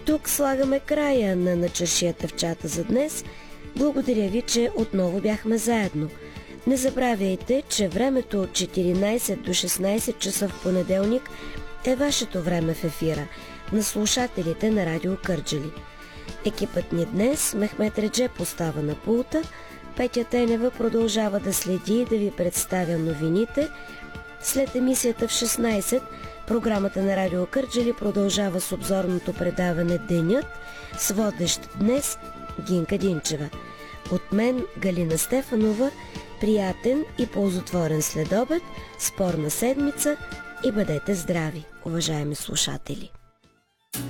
Тук слагаме края на начершията в чата за днес. Благодаря ви, че отново бяхме заедно. Не забравяйте, че времето от 14 до 16 часа в понеделник е вашето време в ефира на слушателите на Радио Кърджали. Екипът ни днес, Мехмет Реджеп остава на пулта, Петя Тенева продължава да следи и да ви представя новините. След емисията в 16, програмата на Радио Кърджали продължава с обзорното предаване Денят, с водещ днес Гинка Динчева. От мен, Галина Стефанова, приятен и ползотворен следобед, спорна седмица и бъдете здрави, уважаеми слушатели!